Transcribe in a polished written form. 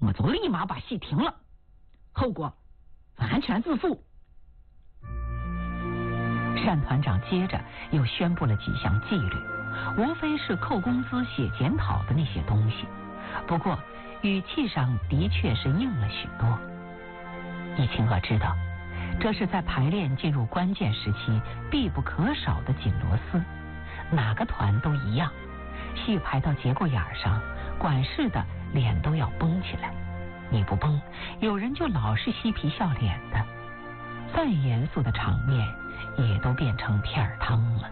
我就立马把戏停了，后果完全自负。单团长接着又宣布了几项纪律，无非是扣工资、写检讨的那些东西，不过语气上的确是硬了许多。易清娥知道，这是在排练进入关键时期必不可少的紧螺丝，哪个团都一样，戏排到节骨眼上，管事的脸都要绷起来，你不绷，有人就老是嬉皮笑脸的，再严肃的场面也都变成片儿汤了。